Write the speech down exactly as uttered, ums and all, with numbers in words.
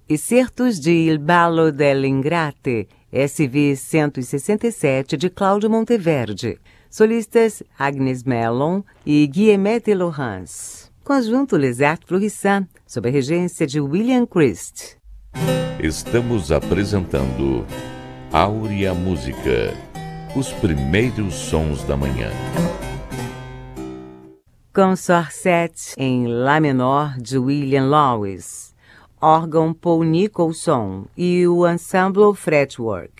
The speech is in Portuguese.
Excertos de Il ballo dell'ingrate, S V cento e sessenta e sete, de Cláudio Monteverde. Solistas Agnes Mellon e Guillemette Laurence. Conjunto Les Arts Florissants, sob a regência de William Christ. Estamos apresentando Áurea Música, os primeiros sons da manhã. Consorcete em Lá menor, de William Lewis. Órgão Paul Nicholson e o Ensemble Fretwork.